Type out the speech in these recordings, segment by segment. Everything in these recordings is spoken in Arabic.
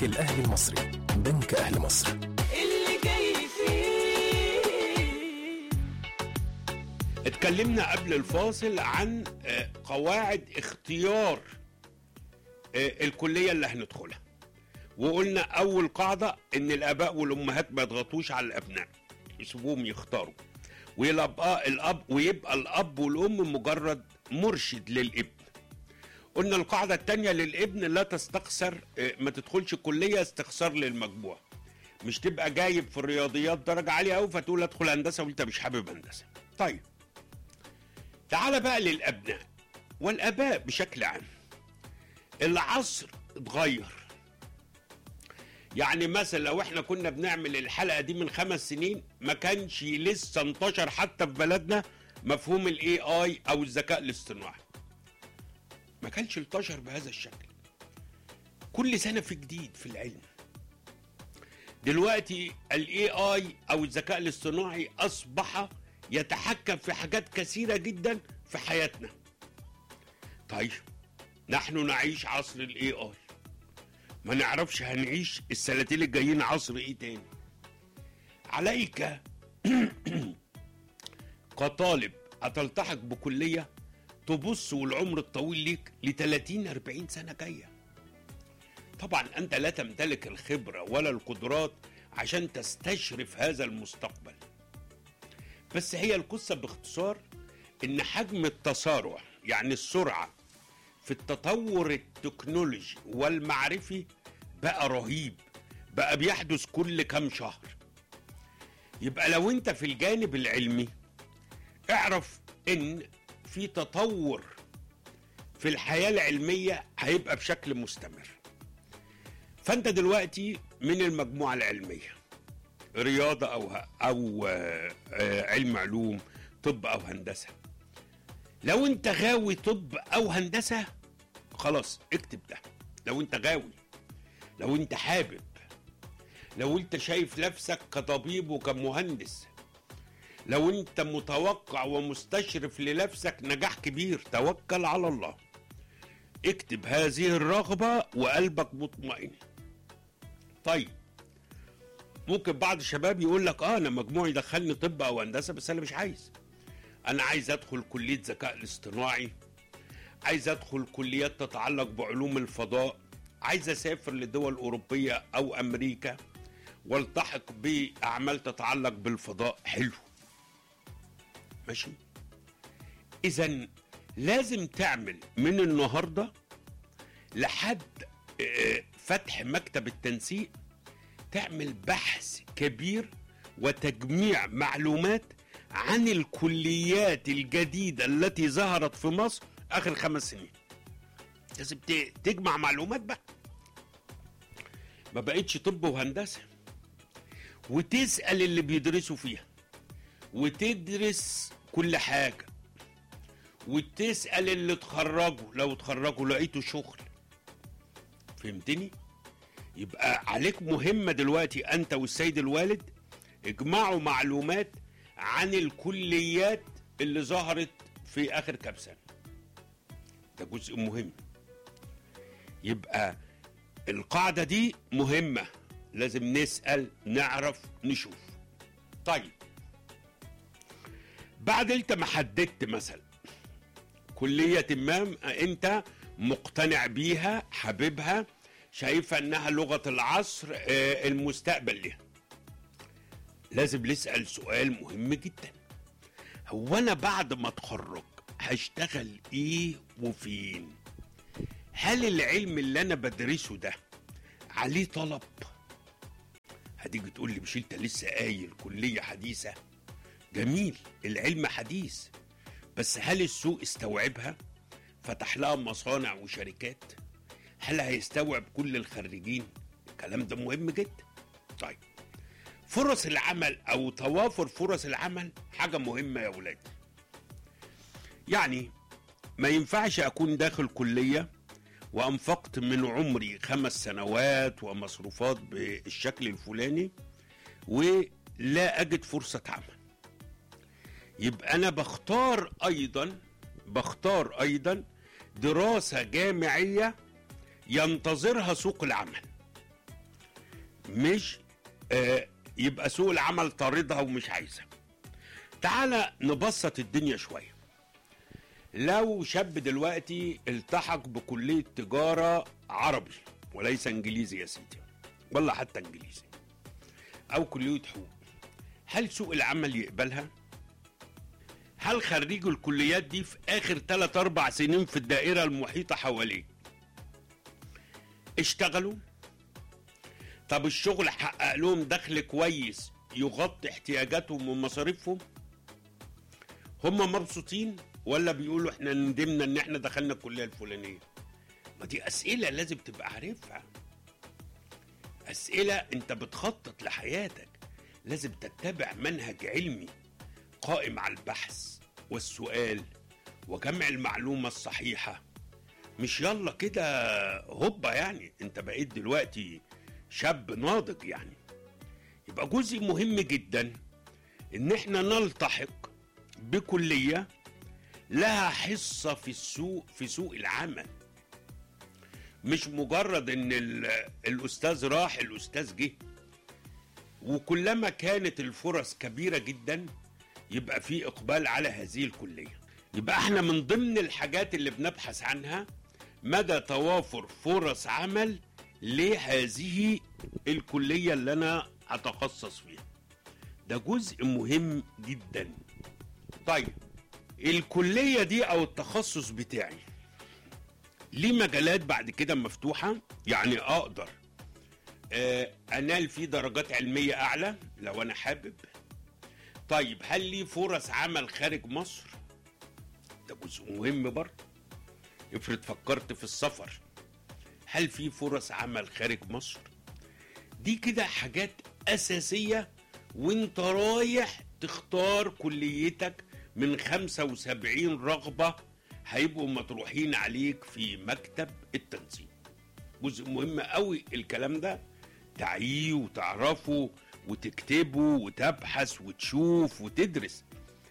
الأهلي المصري، بنك أهل مصر. اللي جاي فيه. اتكلمنا قبل الفاصل عن قواعد اختيار الكلية اللي هندخلها، وقلنا أول قاعدة إن الآباء والأمهات ما يضغطوش على الأبناء، يسيبوهم يختاروا، ويبقى الأب والأم مجرد مرشد للابن. قلنا القاعدة التانية للابن لا تستخسر، ما تدخلش كلية استخسار للمجموع، مش تبقى جايب في الرياضيات درجة عالية أوي فتقول أدخل هندسة وأنت مش حابب هندسة. طيب تعال بقى للأبناء والآباء بشكل عام. العصر اتغير، يعني مثلا لو احنا كنا بنعمل الحلقة دي من 5 سنين ما كانش لسه انتشر حتى في بلدنا مفهوم الاي اي او الذكاء الاصطناعي، ما كانش انتشر بهذا الشكل. كل سنة في جديد في العلم. دلوقتي الاي اي او الذكاء الاصطناعي اصبح يتحكم في حاجات كثيرة جدا في حياتنا. طيب نحن نعيش عصر الاي اي، ما نعرفش هنعيش السنتين الجايين عصر ايه تاني. عليك كطالب هتلتحق بكلية تبص والعمر الطويل ليك ل 30-40 سنة جاية. طبعا انت لا تمتلك الخبرة ولا القدرات عشان تستشرف هذا المستقبل، بس هي القصة باختصار ان حجم التسارع، يعني السرعة في التطور التكنولوجي والمعرفي بقى رهيب، بقى بيحدث كل كام شهر. يبقى لو انت في الجانب العلمي اعرف ان في تطور في الحياة العلمية هيبقى بشكل مستمر. فانت دلوقتي من المجموعة العلمية، رياضة او علم علوم، طب او هندسة. لو انت غاوي طب او هندسة خلاص اكتب ده. لو انت غاوي، لو انت حابب، لو انت شايف نفسك كطبيب وكمهندس، لو انت متوقع ومستشرف لنفسك نجاح كبير، توكل على الله، اكتب هذه الرغبة وقلبك مطمئن. طيب ممكن بعض الشباب يقول لك انا مجموعي دخلني طب او هندسة بس انا مش عايز، انا عايز ادخل كلية ذكاء الاصطناعي، عايز ادخل كليات تتعلق بعلوم الفضاء، عايز اسافر لدول اوروبية او امريكا والتحق باعمال تتعلق بالفضاء. حلو ماشي. اذا لازم تعمل من النهاردة لحد فتح مكتب التنسيق، تعمل بحث كبير وتجميع معلومات عن الكليات الجديدة التي ظهرت في مصر آخر 5 سنين. لازم تجمع معلومات بقى، ما بقتش طب وهندسة، وتسأل اللي بيدرسوا فيها، وتدرس كل حاجة، وتسأل اللي اتخرجوا لو اتخرجوا لقيتوا شغل. فهمتني؟ يبقى عليك مهمة دلوقتي أنت والسيد الوالد، اجمعوا معلومات عن الكليات اللي ظهرت في آخر كام سنة. ده جزء مهم. يبقى القاعدة دي مهمة، لازم نسأل، نعرف، نشوف. طيب بعد انت ما حددت مثلا كلية ما انت مقتنع بيها، حاببها، شايفة انها لغة العصر، المستقبل لها، لازم نسأل سؤال مهم جدا: هو انا بعد ما اتخرج هشتغل ايه وفين؟ هل العلم اللي انا بدرسه ده عليه طلب؟ هتيجي تقول لي مش انت لسه قايل كلية حديثة؟ جميل، العلم حديث، بس هل السوق استوعبها؟ فتح لها مصانع وشركات؟ هل هيستوعب كل الخريجين؟ الكلام ده مهم جدا. طيب فرص العمل او توافر فرص العمل حاجة مهمة يا ولاد. يعني ما ينفعش اكون داخل كلية وانفقت من عمري 5 سنوات ومصروفات بالشكل الفلاني ولا اجد فرصة عمل. يبقى انا بختار ايضا دراسة جامعية ينتظرها سوق العمل. مش يبقى سوق العمل طاردها ومش عايزة. تعالى نبسط الدنيا شوية. لو شاب دلوقتي التحق بكلية تجارة عربي وليس انجليزي يا سيدي، ولا حتى انجليزي، او كلية حقوق، هل سوق العمل يقبلها؟ هل خريج الكليات دي في اخر 3-4 سنين في الدائرة المحيطة حواليه اشتغلوا؟ طب الشغل حقق لهم دخل كويس يغطي احتياجاتهم ومصاريفهم؟ هم مبسوطين ولا بيقولوا احنا ندمنا ان احنا دخلنا الكلية الفلانية؟ ما دي اسئلة لازم تبقى عارفها، اسئلة انت بتخطط لحياتك، لازم تتبع منهج علمي قائم على البحث والسؤال وجمع المعلومة الصحيحة. مش يلا كده هوبا، يعني انت بقيت دلوقتي شاب ناضج يعني. يبقى جزء مهم جدا ان احنا نلتحق بكلية لها حصة في سوق العمل، مش مجرد ان الاستاذ راح الاستاذ جه. وكلما كانت الفرص كبيرة جدا يبقى في اقبال على هذه الكلية. يبقى احنا من ضمن الحاجات اللي بنبحث عنها مدى توافر فرص عمل لهذه الكلية اللي انا هتخصص فيها. ده جزء مهم جدا. طيب الكلية دي او التخصص بتاعي ليه مجالات بعد كده مفتوحة، يعني اقدر انال فيه درجات علمية اعلى لو انا حابب. طيب هل ليه فرص عمل خارج مصر؟ ده جزء مهم برضه. افرض فكرت في السفر، هل في فرص عمل خارج مصر؟ دي كده حاجات اساسية وانت رايح تختار كليتك من 75 رغبة هيبقوا مطروحين عليك في مكتب التنسيق. جزء مهم قوي الكلام ده تعيه وتعرفه وتكتبه وتبحث وتشوف وتدرس.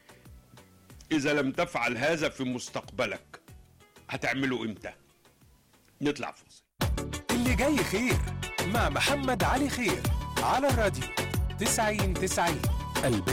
إذا لم تفعل هذا في مستقبلك هتعمله إمتى؟ نطلع فاصل. اللي جاي خير مع محمد علي خير على الراديو 90-90.